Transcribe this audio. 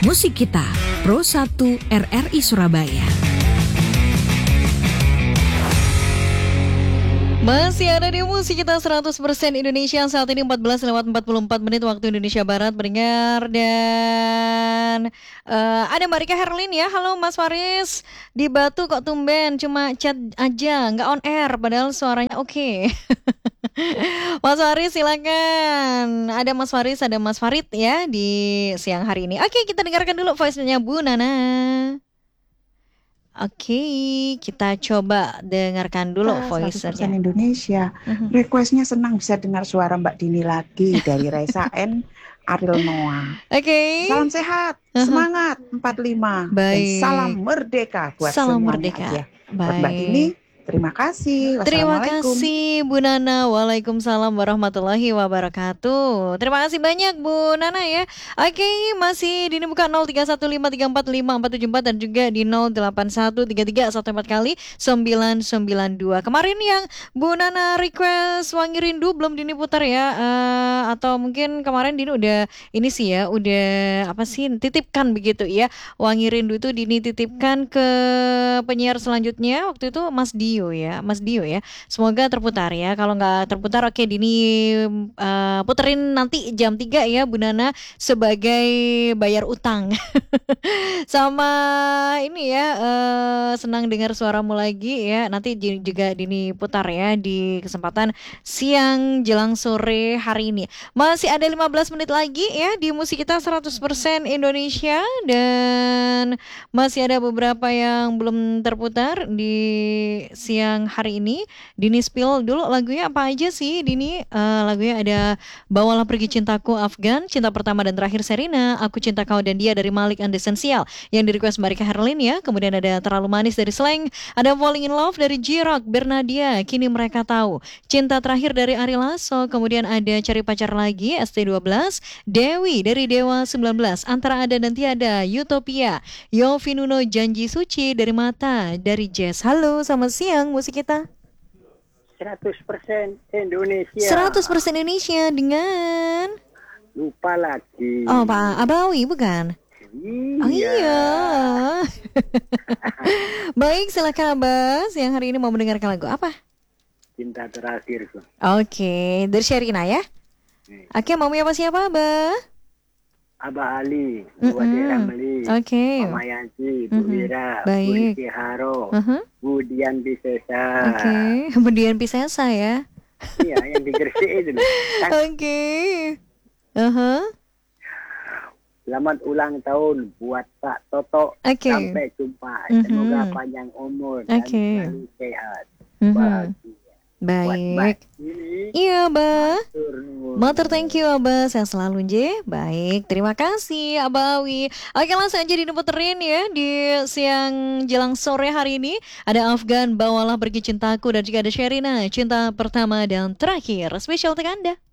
Musik Kita, Pro 1 RRI Surabaya. Masih ada di Musik Kita 100% Indonesia. Saat ini 14:44 waktu Indonesia Barat mendengar. Dan ada Mbak Rika Herlin ya. Halo Mas Faris, di Batu kok tumben cuma chat aja, nggak on air padahal suaranya oke. Mas Faris silakan. Ada Mas Faris, ada Mas Farid ya di siang hari ini. Oke, kita dengarkan dulu voice-nya Bu Nana. Oke, kita coba dengarkan dulu voice-nya. 100% Indonesia. Requestnya senang bisa dengar suara Mbak Dini lagi dari Raisa N. Ariel Noah. Oke. Salam sehat, semangat 45. Baik. Dan salam merdeka buat Salam semuanya merdeka. aja. Buat Baik. Mbak Dini, terima kasih. Terima Wassalamualaikum. kasih Bu Nana. Waalaikumsalam warahmatullahi wabarakatuh. Terima kasih banyak Bu Nana ya. Oke, masih di buka 0315345474 dan juga di 08133144 kali 992. Kemarin yang Bu Nana request Wangi Rindu belum Dini putar ya. Atau mungkin kemarin Dini udah ini sih ya, udah apa sih titipkan begitu ya. Wangi Rindu itu Dini titipkan ke penyiar selanjutnya waktu itu Mas Dio ya. Semoga terputar ya. Kalau nggak terputar oke Dini puterin nanti jam 3 ya Bu Nana sebagai bayar utang. Sama ini ya, senang dengar suaramu lagi ya. Nanti juga Dini putar ya di kesempatan siang jelang sore hari ini. Masih ada 15 menit lagi ya di Musik Kita 100% Indonesia. Dan masih ada beberapa yang belum terputar di siang hari ini. Dini spill dulu lagunya apa aja sih Dini? Lagunya ada Bawalah Pergi Cintaku Afgan, Cinta Pertama dan Terakhir Serina, Aku Cinta Kau dan Dia dari Malik and Essential yang di request Mbak Rika Herlin ya. Kemudian ada Terlalu Manis dari Slang, ada Falling in Love dari J-Rock, Bernadia, Kini Mereka Tahu, Cinta Terakhir dari Ari Lasso. Kemudian ada Cari Pacar Lagi ST12, Dewi dari Dewa 19, Antara Ada dan Tiada, Utopia, Yofi Nuno, Janji Suci dari Mata, dari Jazz. Halo, selamat siang Musik Kita 100% Indonesia. 100% Indonesia dengan Lupa lagi. Oh Pak Abawi bukan? Iya. Oh iya. Baik, silakan Abah. Siang hari ini mau mendengarkan lagu apa? Cinta Terakhir. Oke, dari Sherina ya. Oke, mau apa siapa Abah? Abah Ali, Bu Ade Ramli, Oke. Mama Yanti, Bu Wira, Bu Baik. Riki Haro, Bu Dian Bisesa. Oke, kemudian Pisesa ya. Iya, yang di Gresik itu. Oke. Selamat ulang tahun buat Pak Toto. Oke. Sampai jumpa. Semoga panjang umur dan Oke. selalu sehat. Baik. Bahagia. Buat Mbak ini. Iya, Abah. Turun. Matur thank you Abah, saya selalu J. Baik, terima kasih Abah Awi. Oke, langsung aja diputerin ya di siang jelang sore hari ini. Ada Afgan, Bawalah Pergi Cintaku, dan juga ada Sherina, Cinta Pertama dan Terakhir. Spesial untuk Anda.